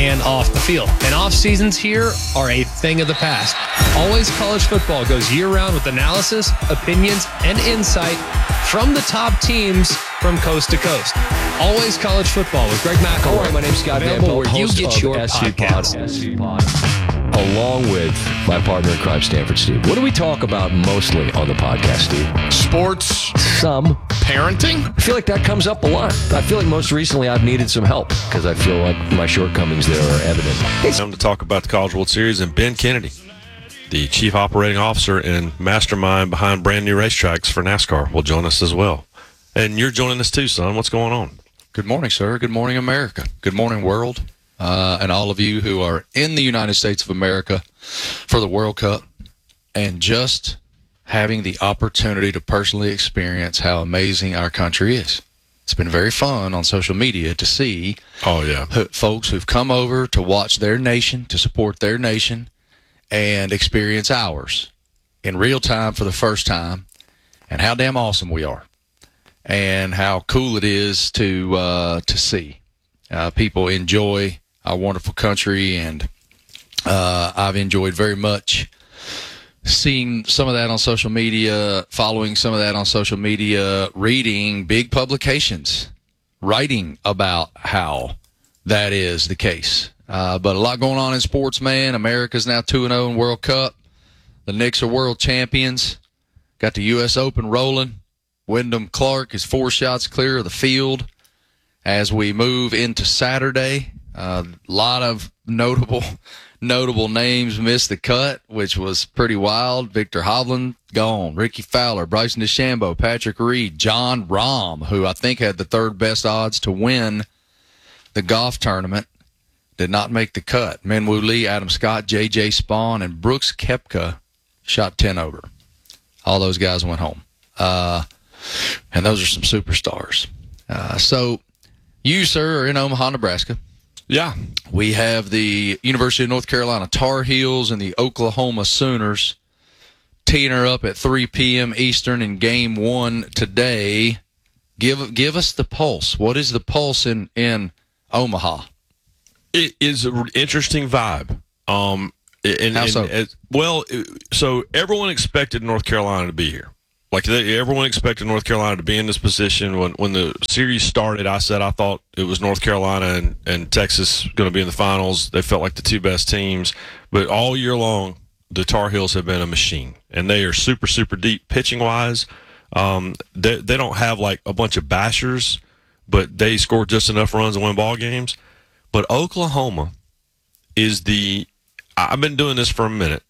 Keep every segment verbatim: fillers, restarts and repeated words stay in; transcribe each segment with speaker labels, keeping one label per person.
Speaker 1: and off the field. And off seasons here are a thing of the past. Always College Football goes year-round with analysis, opinions, and insight from the top teams from coast to coast. Always College Football with Greg McElroy.
Speaker 2: My name's Scott Van
Speaker 1: Available
Speaker 2: Pelt,
Speaker 1: where you
Speaker 2: host
Speaker 1: get
Speaker 2: of
Speaker 1: your
Speaker 2: S C
Speaker 1: podcasts.
Speaker 2: Pod, S C Pod, along with my partner in crime, Stanford Steve. What do we talk about mostly on the podcast, Steve?
Speaker 3: Sports,
Speaker 2: Some.
Speaker 3: parenting.
Speaker 2: I feel like that comes up a lot. I feel like most recently I've needed some help because I feel like my shortcomings there are evident. Hey,
Speaker 4: Time to talk about the College World Series, and Ben Kennedy, the Chief Operating Officer and mastermind behind brand new racetracks for NASCAR, will join us as well. And you're joining us too, son. What's going on?
Speaker 5: Good morning, sir. Good morning, America. Good morning, world. Uh, and all of you who are in the United States of America for the World Cup, and just having the opportunity to personally experience how amazing our country is. It's been very fun on social media to see
Speaker 4: Oh, yeah.
Speaker 5: who, folks who've come over to watch their nation, to support their nation, and experience ours in real time for the first time, and how damn awesome we are, and how cool it is to uh, to see uh, people enjoy our wonderful country. And uh, I've enjoyed very much seeing some of that on social media, following some of that on social media, reading big publications writing about how that is the case. Uh, but a lot going on in sports, man. America's now two and oh in World Cup. The Knicks are world champions. Got the U S Open rolling. Wyndham Clark is four shots clear of the field as we move into Saturday. A uh, lot of notable notable names missed the cut, which was pretty wild. Victor Hovland gone. Ricky Fowler, Bryson DeChambeau, Patrick Reed, John Rahm, who I think had the third best odds to win the golf tournament, did not make the cut. Minwoo Lee, Adam Scott, J J Spawn, and Brooks Koepka shot ten over. All those guys went home. Uh, and those are some superstars. Uh, so you, sir, are in Omaha, Nebraska.
Speaker 4: Yeah.
Speaker 5: We have the University of North Carolina Tar Heels and the Oklahoma Sooners teeing her up at three p.m. Eastern in game one today. Give give us the pulse. What is the pulse in, in Omaha?
Speaker 4: It is an interesting vibe. Um, and,
Speaker 5: How so?
Speaker 4: and, and, well, so everyone expected North Carolina to be here. Like, they, everyone expected North Carolina to be in this position. When when the series started, I said I thought it was North Carolina and, and Texas going to be in the finals. They felt like the two best teams. But all year long, the Tar Heels have been a machine. And they are super, super deep pitching-wise. Um, they, they don't have, like, a bunch of bashers, but they score just enough runs to win ball games. But Oklahoma is the – I've been doing this for a minute,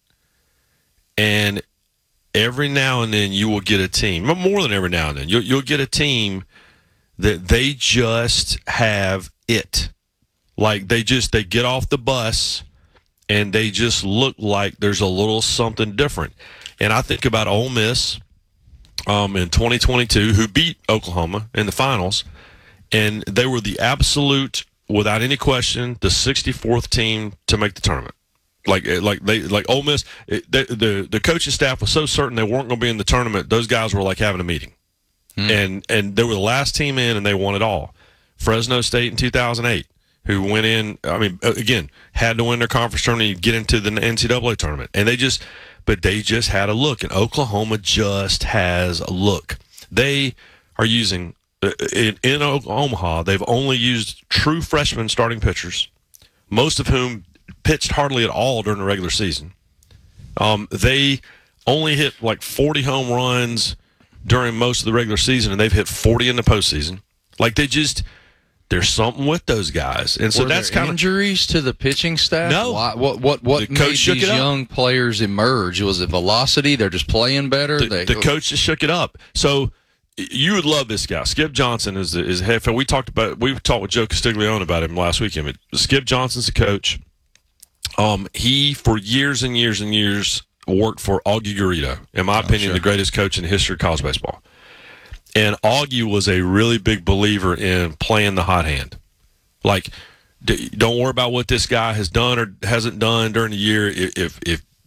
Speaker 4: and – every now and then you will get a team, more than every now and then, you'll, you'll get a team that they just have it. Like, they just, they get off the bus and they just look like there's a little something different. And I think about Ole Miss um, in twenty twenty-two, who beat Oklahoma in the finals, and they were the absolute, without any question, the sixty-fourth team to make the tournament. Like, like they, like Ole Miss, it, they, the the coaching staff was so certain they weren't going to be in the tournament. Those guys were like having a meeting, mm. and and they were the last team in, and they won it all. Fresno State in two thousand eight, who went in. I mean, again, had to win their conference tournament to get into the N C double A tournament, and they just, but they just had a look. And Oklahoma just has a look. They are using in, in Omaha. They've only used true freshman starting pitchers, most of whom pitched hardly at all during the regular season. Um, they only hit like forty home runs during most of the regular season, and they've hit forty in the postseason. Like, they just, there's something with those guys, and so
Speaker 5: Were
Speaker 4: that's
Speaker 5: there
Speaker 4: kind of
Speaker 5: injuries to the pitching staff.
Speaker 4: No.
Speaker 5: Why, what what what
Speaker 4: The coach
Speaker 5: made
Speaker 4: shook
Speaker 5: these
Speaker 4: it up.
Speaker 5: young players emerge? Was it velocity? They're just playing better.
Speaker 4: the,
Speaker 5: they,
Speaker 4: the coach just shook it up. So you would love this guy. Skip Johnson is the, is head. We talked about we talked with Joe Castiglione about him last weekend. But Skip Johnson's the coach. Um, he, for years and years and years, worked for Augie Garrido, in my
Speaker 5: Oh,
Speaker 4: opinion,
Speaker 5: sure.
Speaker 4: the greatest coach in the history of college baseball. And Augie was a really big believer in playing the hot hand. Like, d- don't worry about what this guy has done or hasn't done during the year. If if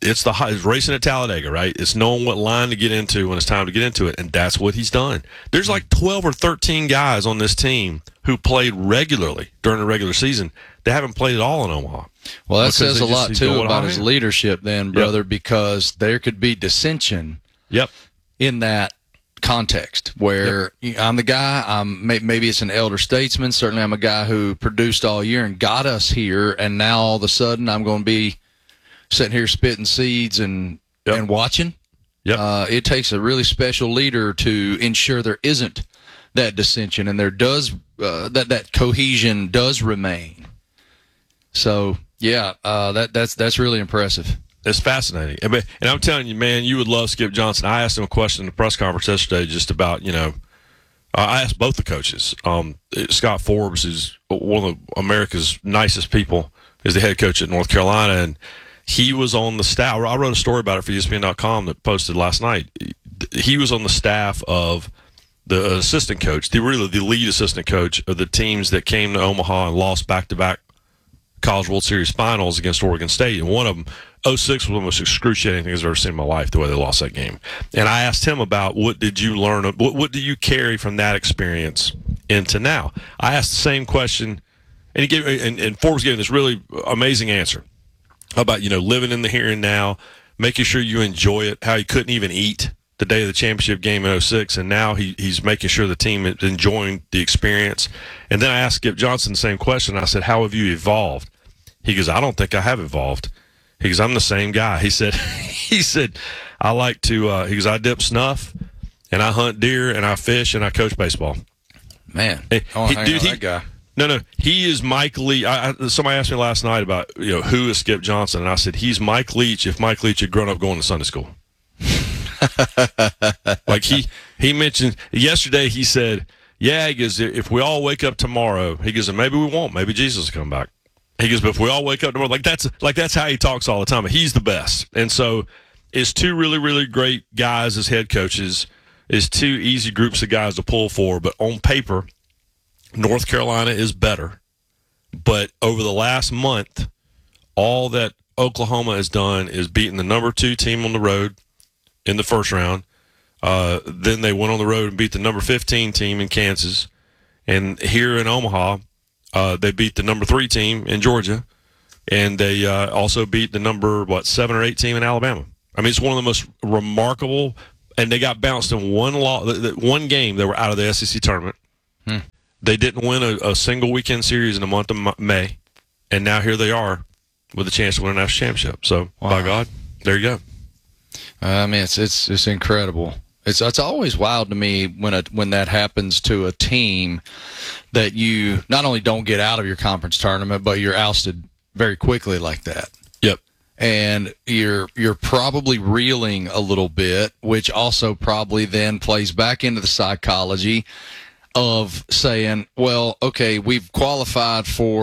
Speaker 4: it's the high, it's racing at Talladega, right? It's knowing what line to get into when it's time to get into it, and that's what he's done. There's like twelve or thirteen guys on this team who played regularly during the regular season. They haven't played at all in Omaha.
Speaker 5: Well, that
Speaker 4: Because
Speaker 5: says
Speaker 4: they
Speaker 5: a
Speaker 4: just-
Speaker 5: lot,
Speaker 4: he's
Speaker 5: too,
Speaker 4: going
Speaker 5: about
Speaker 4: all
Speaker 5: his
Speaker 4: in.
Speaker 5: leadership then, brother, because there could be dissension
Speaker 4: Yep.
Speaker 5: in that context where I'm the guy, I'm may, maybe it's an elder statesman. Certainly I'm a guy who produced all year and got us here, and now all of a sudden I'm going to be sitting here spitting seeds and,
Speaker 4: Yep.
Speaker 5: and watching.
Speaker 4: Yep.
Speaker 5: Uh, it takes a really special leader to ensure there isn't that dissension and there does uh, that that cohesion does remain. So yeah, uh, that that's that's really impressive.
Speaker 4: It's fascinating. And but- and I'm telling you, man, you would love Skip Johnson. I asked him a question in the press conference yesterday just about, you know, I asked both the coaches. Um, Scott Forbes is one of America's nicest people, is the head coach at North Carolina, and he was on the staff. I wrote a story about it for E S P N dot com that posted last night. He was on the staff of the assistant coach, the really the lead assistant coach of the teams that came to Omaha and lost back-to-back College World Series finals against Oregon State. And one of them, oh six, was the most excruciating thing I've ever seen in my life, the way they lost that game. And I asked him about what did you learn, what, what do you carry from that experience into now? I asked the same question, and he gave, and, and Forbes gave this really amazing answer about, you know, living in the here and now, making sure you enjoy it, how he couldn't even eat the day of the championship game in oh six, and now he, he's making sure the team is enjoying the experience. And then I asked Skip Johnson the same question. I said, how have you evolved? He goes, I don't think I have evolved. He goes, I'm the same guy. He said, he said, I like to, uh, he goes, I dip snuff, and I hunt deer, and I fish, and I coach baseball.
Speaker 5: Man,
Speaker 4: Hey,
Speaker 5: I want
Speaker 4: he-
Speaker 5: to hang
Speaker 4: dude,
Speaker 5: out with
Speaker 4: he-
Speaker 5: that guy.
Speaker 4: No, no, he is Mike Leach. I, I, somebody asked me last night about, you know, who is Skip Johnson, and I said he's Mike Leach if Mike Leach had grown up going to Sunday school. Like he he mentioned yesterday, he said, "Yeah, he goes, if we all wake up tomorrow, he goes, and maybe we won't, maybe Jesus will come back." He goes, but if we all wake up tomorrow, like that's like that's how he talks all the time. He's the best, and so it's two really really great guys as head coaches. It's two easy groups of guys to pull for, but on paper, North Carolina is better. But over the last month, all that Oklahoma has done is beaten the number two team on the road in the first round. Uh, then they went on the road and beat the number fifteen team in Kansas. And here in Omaha, uh, they beat the number three team in Georgia. And they uh, also beat the number, what, seven or eight team in Alabama. I mean, it's one of the most remarkable. And they got bounced in one law, one game. They were out of the S E C tournament.
Speaker 5: Hmm.
Speaker 4: They didn't win a, a single weekend series in the month of May. And now here they are with a chance to win a national championship. So,
Speaker 5: Wow.
Speaker 4: by God, there you go.
Speaker 5: I mean, it's it's it's incredible. It's it's always wild to me when a, when that happens to a team that you not only don't get out of your conference tournament, but you're ousted very quickly like that.
Speaker 4: Yep.
Speaker 5: And you're you're probably reeling a little bit, which also probably then plays back into the psychology of saying, well, okay, we've qualified for